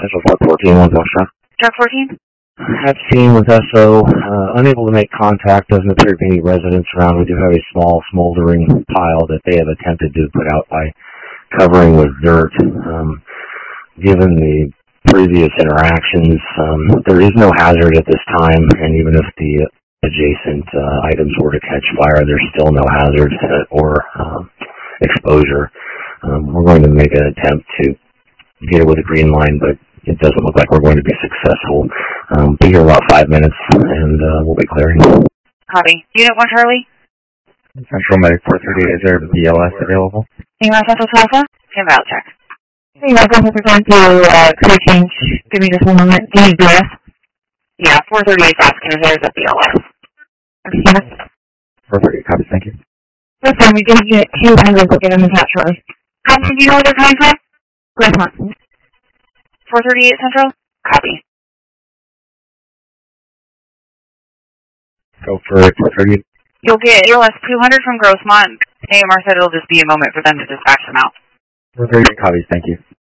Central Truck 14, 1 Foxtrot. Truck 14? Have seen with SO, unable to make contact, doesn't appear to be any residents around. We do have a small smoldering pile that they have attempted to put out by covering with dirt. Given the previous interactions, there is no hazard at this time, and even if the adjacent items were to catch fire, there's still no hazard or exposure. We're going to make an attempt to get it with a green line, but it doesn't look like we're going to be successful. Be here about 5 minutes, and we'll be clearing. Copy. Unit 1 Charlie? Central Medic 438, is there BLS available? Email Central Plaza? Inbound check. Hey, welcome. We're going to crew change. Give me just 1 moment. Do you need BLS? Yeah, 438 asking if there's a BLS. Yes. 438, copy, thank you. This time we did Unit 2 and we'll get them in that shortly. Copy, do you know where they're coming from? Grandma. 438 Central? Copy. Go for 438. You'll get ALS 200 from Grossmont. AMR said it'll just be a moment for them to dispatch them out. 438, copies, thank you.